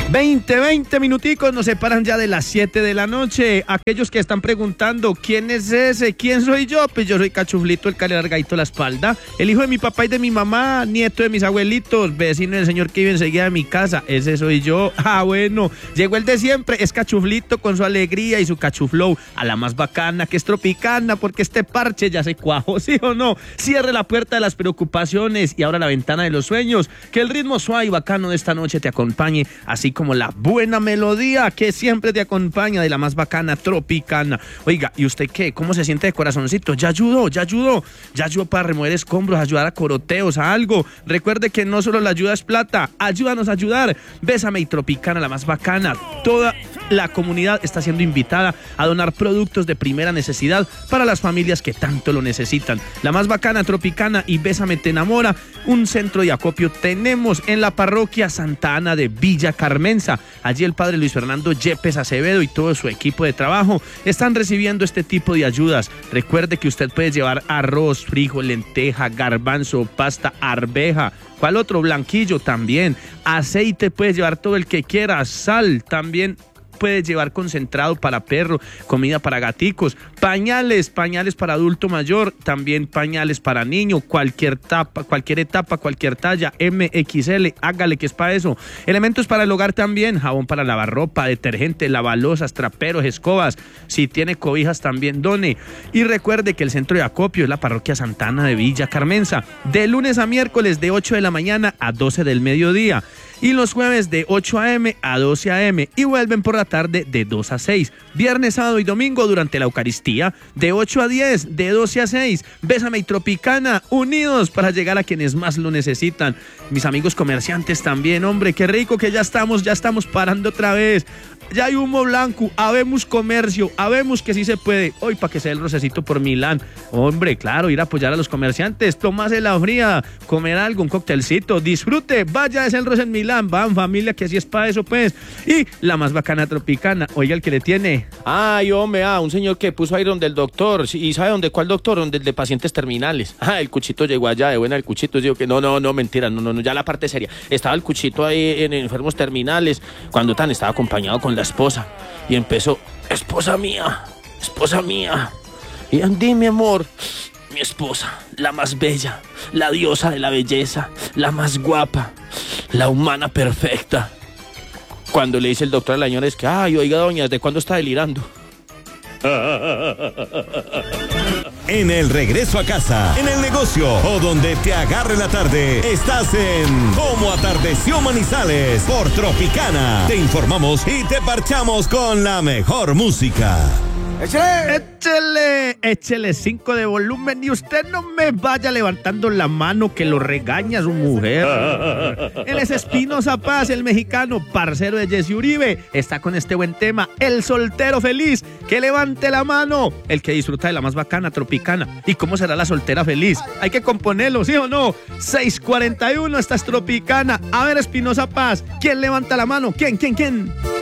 20 minuticos nos separan ya de las 7 de la noche. Aquellos que están preguntando, ¿quién es ese? ¿Quién soy yo? Pues yo soy Cachuflito, el que le largadito la espalda. El hijo de mi papá y de mi mamá, nieto de mis abuelitos, vecino del señor que vive enseguida de mi casa. Ese soy yo. Ah, bueno. Llegó el de siempre, es Cachuflito con su alegría y su cachuflow. A la más bacana, que es tropicana, porque este parche ya se cuajó, ¿sí o no? Cierre la puerta de las preocupaciones y abra la ventana de los sueños. Que el ritmo suave y bacano de esta noche te acompañe, así como la buena melodía que siempre te acompaña de la más bacana tropicana. Oiga, ¿y usted qué? ¿Cómo se siente de corazoncito? ¿Ya ayudó para remover escombros, ayudar a coroteos, a algo? Recuerde que no solo la ayuda es plata, ayúdanos a ayudar. Bésame y Tropicana, la más bacana. Toda la comunidad está siendo invitada a donar productos de primera necesidad para las familias que tanto lo necesitan. La más bacana Tropicana y Bésame te enamora, un centro de acopio tenemos en la parroquia Santa Ana de Villa Carmenza. Allí el padre Luis Fernando Yepes Acevedo y todo su equipo de trabajo están recibiendo este tipo de ayudas. Recuerde que usted puede llevar arroz, frijol, lenteja, garbanzo, pasta, arveja. ¿Cuál otro? Blanquillo también. Aceite puedes llevar todo el que quieras. Sal también puedes llevar concentrado para perro, comida para gaticos, pañales para adulto mayor, también pañales para niño, cualquier etapa, cualquier talla, MXL, hágale que es para eso. Elementos para el hogar también, jabón para lavar ropa, detergente, lavalosas, traperos, escobas. Si tiene cobijas también done. Y recuerde que el centro de acopio es la parroquia Santa Ana de Villa Carmenza, de lunes a miércoles de 8 de la mañana a 12 del mediodía. Y los jueves de 8 a.m. a 12 a.m. y vuelven por la tarde de 2 a 6. Viernes, sábado y domingo durante la Eucaristía de 8 a 10, de 12 a 6. Bésame y Tropicana, unidos para llegar a quienes más lo necesitan. Mis amigos comerciantes también, hombre, qué rico que ya estamos parando otra vez. Ya hay humo blanco, habemos comercio, habemos que sí se puede. Hoy para que sea el rocecito por Milán. Hombre, claro, ir a apoyar a los comerciantes, tomarse la fría, comer algo, un coctelcito, disfrute, vaya, es el roce en Milán, van familia, que así es para eso pues. Y la más bacana Tropicana, oiga el que le tiene. Ay, hombre, un señor que puso ahí donde el doctor, ¿y sabe dónde cuál doctor? Donde el de pacientes terminales. El cuchito llegó allá, de buena el cuchito, digo que no, mentira, no, ya la parte seria. Estaba el cuchito ahí en enfermos terminales, cuando estaba acompañado con la esposa, y empezó, esposa mía, y dime amor, mi esposa, la más bella, la diosa de la belleza, la más guapa, la humana perfecta. Cuando le dice el doctor a la señora es que, oiga doña, ¿desde cuándo está delirando? En el regreso a casa, en el negocio o donde te agarre la tarde, estás en Cómo Atardeció Manizales por Tropicana. Te informamos y te parchamos con la mejor música. Échele 5 de volumen y usted no me vaya levantando la mano que lo regaña su mujer. Él es Espinosa Paz, el mexicano, parcero de Jesse Uribe. Está con este buen tema, el soltero feliz. Que levante la mano, el que disfruta de la más bacana Tropicana. ¿Y cómo será la soltera feliz? Hay que componerlo, ¿sí o no? 6:41, esta es Tropicana. A ver, Espinosa Paz, ¿quién levanta la mano? ¿Quién?